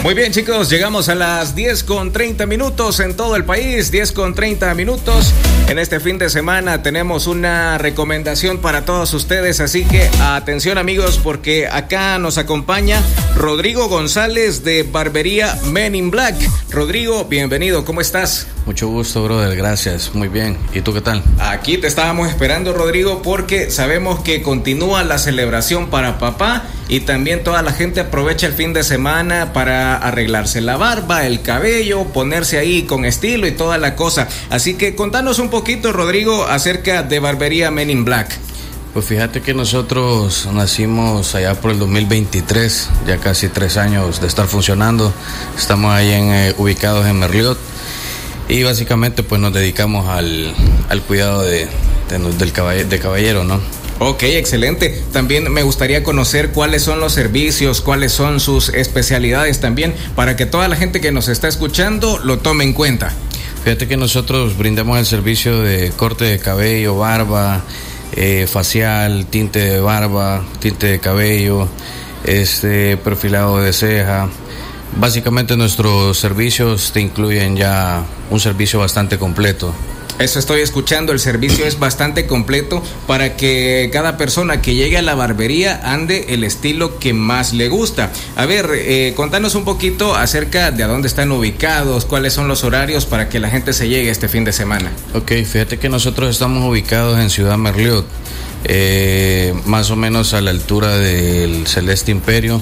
Muy bien, chicos, llegamos a las 10:30 en todo el país, 10:30. En este fin de semana tenemos una recomendación para todos ustedes, así que atención, amigos, porque acá nos acompaña Rodrigo González de Barbería Men in Black. Rodrigo, bienvenido, ¿cómo estás? Mucho gusto, brother, gracias, muy bien. ¿Y tú qué tal? Aquí te estábamos esperando, Rodrigo, porque sabemos que continúa la celebración para papá y también toda la gente aprovecha el fin de semana para arreglarse la barba, el cabello, ponerse ahí con estilo y toda la cosa. Así que contanos un poquito, Rodrigo, acerca de Barbería Men in Black. Pues fíjate que nosotros nacimos allá por el 2023, ya casi 3 años de estar funcionando. Estamos ahí ubicados en Merliot y básicamente pues nos dedicamos al cuidado de caballero, ¿no? Ok, excelente. También me gustaría conocer cuáles son los servicios, cuáles son sus especialidades también, para que toda la gente que nos está escuchando lo tome en cuenta. Fíjate que nosotros brindamos el servicio de corte de cabello, barba, facial, tinte de barba, tinte de cabello, perfilado de ceja. Básicamente nuestros servicios te incluyen ya un servicio bastante completo. Eso estoy escuchando, el servicio es bastante completo para que cada persona que llegue a la barbería ande el estilo que más le gusta. A ver, contanos un poquito acerca de a dónde están ubicados, cuáles son los horarios para que la gente se llegue este fin de semana. Ok, fíjate que nosotros estamos ubicados en Ciudad Merliot, más o menos a la altura del Celeste Imperio.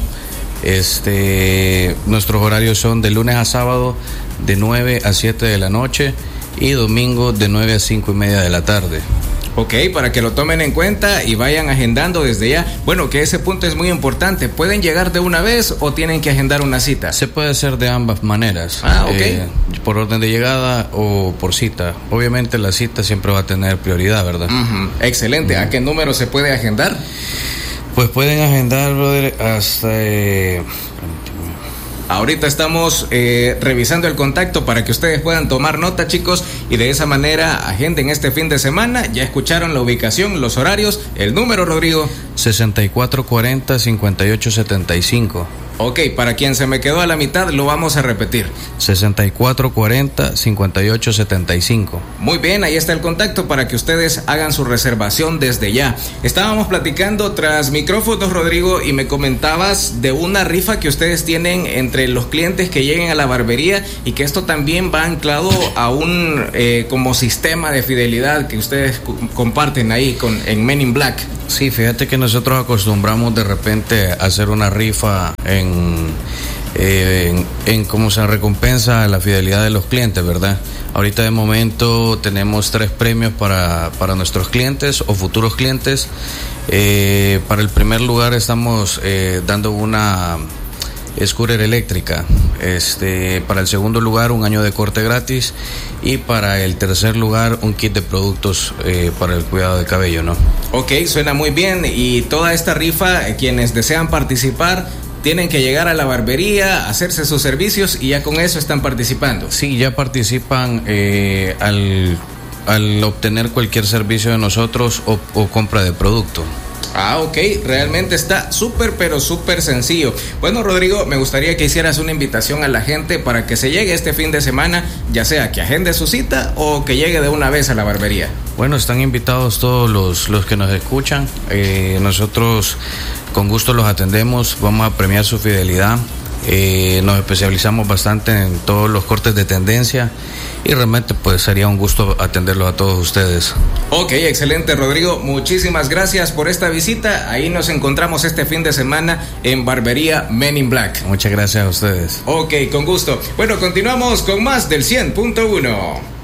Nuestros horarios son de lunes a sábado de 9 a 7 de la noche y domingo de 9 a 5:30 de la tarde. Ok, para que lo tomen en cuenta y vayan agendando desde ya. Bueno, que ese punto es muy importante. ¿Pueden llegar de una vez o tienen que agendar una cita? Se puede hacer de ambas maneras. Ok. Por orden de llegada o por cita. Obviamente la cita siempre va a tener prioridad, ¿verdad? Excelente. ¿A qué número se puede agendar? Pues pueden agendar, brother, hasta... Ahorita estamos revisando el contacto para que ustedes puedan tomar nota, chicos, y de esa manera agenden este fin de semana. Ya escucharon la ubicación, los horarios, el número, Rodrigo. 6440-5875. Ok, para quien se me quedó a la mitad, lo vamos a repetir. 6440-5875. Muy bien, ahí está el contacto para que ustedes hagan su reservación desde ya. Estábamos platicando tras micrófonos, Rodrigo, y me comentabas de una rifa que ustedes tienen entre los clientes que lleguen a la barbería y que esto también va anclado a un como sistema de fidelidad que ustedes comparten ahí en Men in Black. Sí, fíjate que nosotros acostumbramos de repente a hacer una rifa en cómo se recompensa la fidelidad de los clientes, ¿verdad? Ahorita de momento tenemos 3 premios para nuestros clientes o futuros clientes. Para el primer lugar estamos dando una scooter eléctrica. Para el segundo lugar, 1 año de corte gratis. Y para el tercer lugar, un kit de productos para el cuidado del cabello, ¿no? Ok, suena muy bien. Y toda esta rifa, quienes desean participar, tienen que llegar a la barbería, hacerse sus servicios y ya con eso están participando. Sí, ya participan al obtener cualquier servicio de nosotros o compra de producto. Ok, realmente está súper, pero súper sencillo. Bueno, Rodrigo, me gustaría que hicieras una invitación a la gente para que se llegue este fin de semana, ya sea que agende su cita o que llegue de una vez a la barbería. Bueno, están invitados todos los que nos escuchan. Nosotros con gusto los atendemos, vamos a premiar su fidelidad. Nos especializamos bastante en todos los cortes de tendencia y realmente pues sería un gusto atenderlos a todos ustedes. Ok, excelente, Rodrigo, muchísimas gracias por esta visita. Ahí nos encontramos este fin de semana en Barbería Men in Black. Muchas gracias a ustedes. Ok, con gusto. Bueno, continuamos con más del 100.1.